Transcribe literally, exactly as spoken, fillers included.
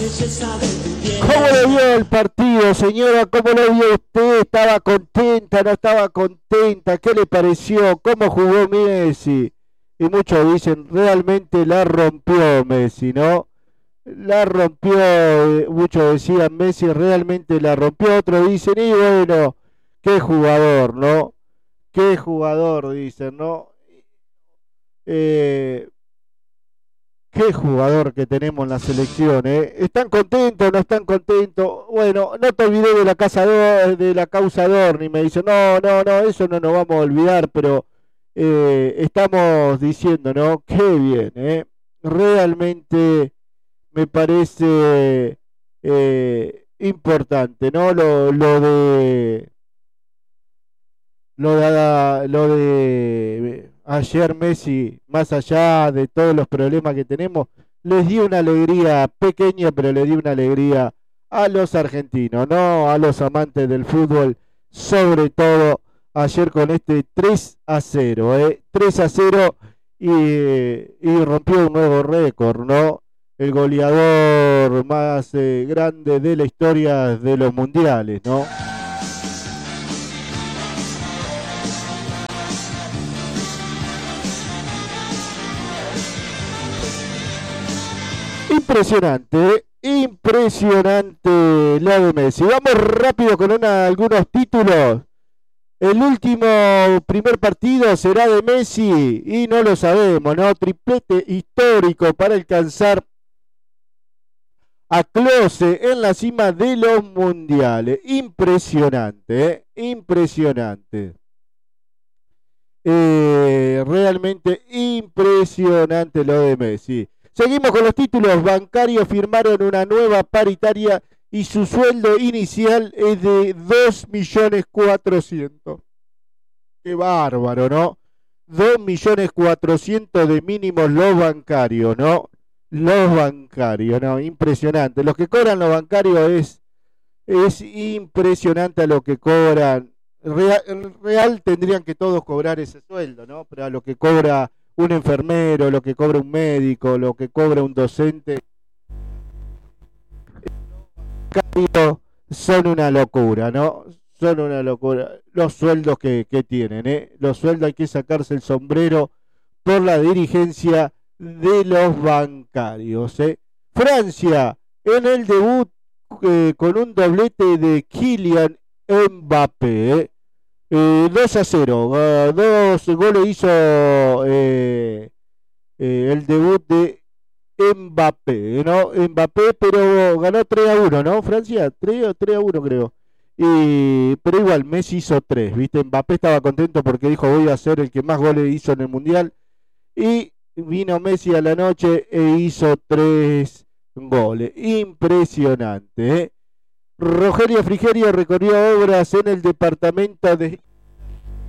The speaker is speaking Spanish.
¿Cómo lo vio el partido, señora? ¿Cómo lo vio usted? ¿Estaba contenta? ¿No estaba contenta? ¿Qué le pareció? ¿Cómo jugó Messi? Y muchos dicen, realmente la rompió Messi, ¿no? La rompió, eh, muchos decían, Messi realmente la rompió. Otros dicen, y bueno, qué jugador, ¿no? Qué jugador, dicen, ¿no? Eh, Qué jugador que tenemos en la selección, ¿eh? ¿Están contentos o no están contentos? Bueno, no te olvides de la casa do- de la causa Dorni, me dice, no, no, no, eso no nos vamos a olvidar, pero eh, estamos diciendo, ¿no? Qué bien, ¿eh? Realmente me parece eh, importante, ¿no? Lo, lo de lo de, lo de ayer Messi, más allá de todos los problemas que tenemos, les dio una alegría pequeña, pero le dio una alegría a los argentinos, no a los amantes del fútbol, sobre todo ayer con este tres a cero, ¿eh? tres a cero y, y rompió un nuevo récord, ¿no? El goleador más eh, grande de la historia de los mundiales, ¿no? Impresionante, ¿eh? Impresionante la de Messi. Vamos rápido con una, algunos títulos. El último primer partido será de Messi y no lo sabemos, ¿no? Triplete histórico para alcanzar a Klose en la cima de los mundiales. Impresionante, ¿eh? Impresionante. Eh, realmente impresionante lo de Messi. Seguimos con los títulos. Bancarios firmaron una nueva paritaria y su sueldo inicial es de dos millones cuatrocientos mil. Qué bárbaro, ¿no? dos millones cuatrocientos mil de mínimos los bancarios, ¿no? Los bancarios, ¿no? Impresionante. Los que cobran los bancarios es, es impresionante a lo que cobran. Real, real tendrían que todos cobrar ese sueldo, ¿no? Pero a lo que cobra un enfermero, lo que cobra un médico, lo que cobra un docente, son una locura, ¿no? Son una locura. Los sueldos que, que tienen, ¿eh? Los sueldos hay que sacarse el sombrero por la dirigencia de los bancarios, ¿eh? Francia, en el debut eh, con un doblete de Kylian Mbappé, ¿eh? Eh, dos a cero, uh, dos goles hizo eh, eh, el debut de Mbappé, ¿no? Mbappé, pero ganó tres a uno, ¿no? Francia, tres a uno creo. Y, pero igual, Messi hizo tres, ¿viste? Mbappé estaba contento porque dijo, voy a ser el que más goles hizo en el Mundial. Y vino Messi a la noche e hizo tres goles. Impresionante, ¿eh? Rogelio Frigerio recorrió obras en el departamento de